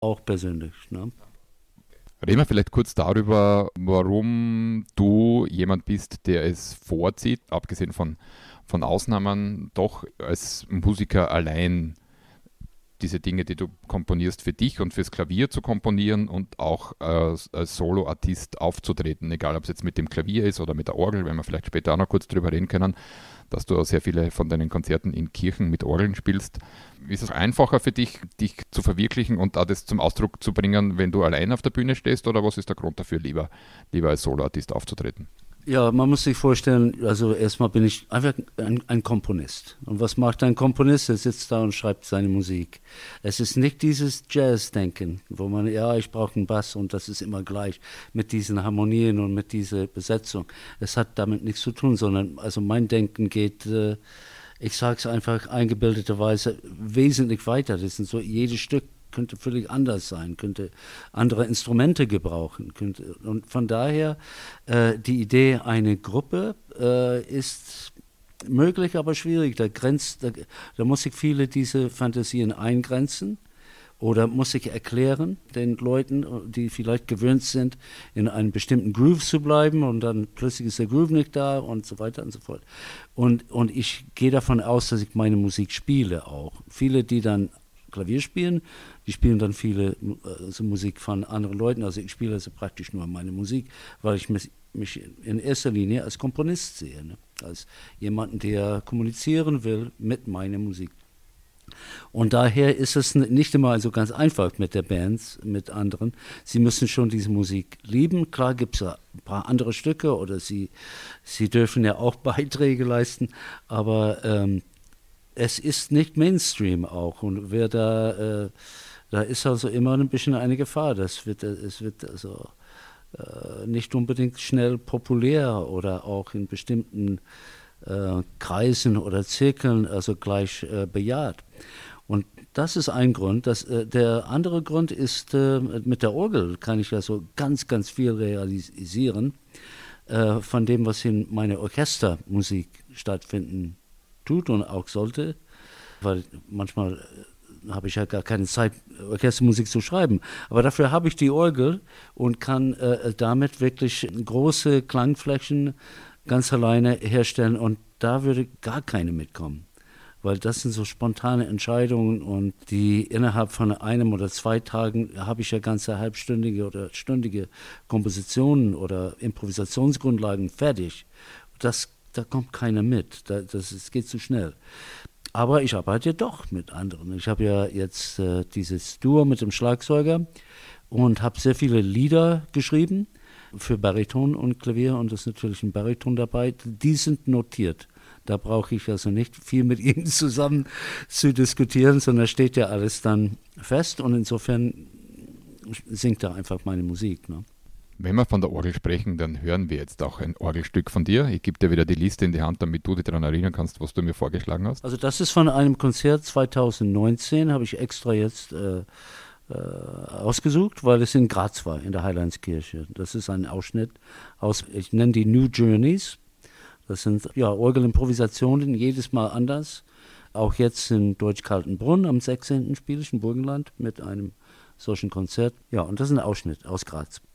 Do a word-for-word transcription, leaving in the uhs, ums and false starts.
auch persönlich. Ne? Reden wir vielleicht kurz darüber, warum du jemand bist, der es vorzieht, abgesehen von, von Ausnahmen, doch als Musiker allein diese Dinge, die du komponierst, für dich und fürs Klavier zu komponieren und auch als, als Solo-Artist aufzutreten, egal ob es jetzt mit dem Klavier ist oder mit der Orgel, wenn wir vielleicht später auch noch kurz drüber reden können, dass du sehr viele von deinen Konzerten in Kirchen mit Orgeln spielst. Ist es einfacher für dich, dich zu verwirklichen und auch das zum Ausdruck zu bringen, wenn du allein auf der Bühne stehst, oder was ist der Grund dafür, lieber, lieber als Solo-Artist aufzutreten? Ja, man muss sich vorstellen, also erstmal bin ich einfach ein, ein Komponist. Und was macht ein Komponist? Er sitzt da und schreibt seine Musik. Es ist nicht dieses Jazz-Denken, wo man, ja, ich brauche einen Bass und das ist immer gleich mit diesen Harmonien und mit dieser Besetzung. Es hat damit nichts zu tun, sondern also mein Denken geht, äh, ich sage es einfach eingebildeterweise, wesentlich weiter. Das sind so jedes Stück könnte völlig anders sein, könnte andere Instrumente gebrauchen. Könnte, und von daher, äh, die Idee, eine Gruppe äh, ist möglich, aber schwierig. Da, grenzt, da, da muss ich viele diese Fantasien eingrenzen oder muss ich erklären den Leuten, die vielleicht gewöhnt sind, in einem bestimmten Groove zu bleiben und dann plötzlich ist der Groove nicht da und so weiter und so fort. Und, und ich gehe davon aus, dass ich meine Musik spiele auch. Viele, die dann Klavier spielen, die spielen dann viele also Musik von anderen Leuten, also ich spiele also praktisch nur meine Musik, weil ich mich, mich in erster Linie als Komponist sehe, ne? Als jemanden, der kommunizieren will mit meiner Musik. Und daher ist es nicht immer so ganz einfach mit der Band, mit anderen. Sie müssen schon diese Musik lieben. Klar gibt es ja ein paar andere Stücke oder sie, sie dürfen ja auch Beiträge leisten, aber ähm, es ist nicht Mainstream auch und wer da, äh, da ist also immer ein bisschen eine Gefahr. Das wird, es wird also äh, nicht unbedingt schnell populär oder auch in bestimmten äh, Kreisen oder Zirkeln also gleich äh, bejaht. Und das ist ein Grund. Das, äh, der andere Grund ist, äh, mit der Orgel kann ich ja so ganz, ganz viel realisieren äh, von dem, was in meiner Orchestermusik stattfinden tut und auch sollte, weil manchmal habe ich ja gar keine Zeit, Orchestermusik zu schreiben. Aber dafür habe ich die Orgel und kann äh, damit wirklich große Klangflächen ganz alleine herstellen und da würde gar keine mitkommen. Weil das sind so spontane Entscheidungen und die innerhalb von einem oder zwei Tagen habe ich ja ganze halbstündige oder stündige Kompositionen oder Improvisationsgrundlagen fertig. Das Da kommt keiner mit, da, das, das geht zu schnell. Aber ich arbeite doch mit anderen. Ich habe ja jetzt äh, dieses Duo mit dem Schlagzeuger und habe sehr viele Lieder geschrieben für Bariton und Klavier und das ist natürlich ein Bariton dabei. Die sind notiert. Da brauche ich also nicht viel mit ihnen zusammen zu diskutieren, sondern steht ja alles dann fest und insofern singt da einfach meine Musik. Ne? Wenn wir von der Orgel sprechen, dann hören wir jetzt auch ein Orgelstück von dir. Ich gebe dir wieder die Liste in die Hand, damit du dich daran erinnern kannst, was du mir vorgeschlagen hast. Also das ist von einem Konzert zwanzig neunzehn, habe ich extra jetzt äh, äh, ausgesucht, weil es in Graz war, in der Heilandskirche. Das ist ein Ausschnitt aus, ich nenne die New Journeys. Das sind ja Orgelimprovisationen, jedes Mal anders. Auch jetzt in Deutsch-Kaltenbrunn am sechzehnten spiele ich in Burgenland mit einem solchen Konzert. Ja, und das ist ein Ausschnitt aus Graz.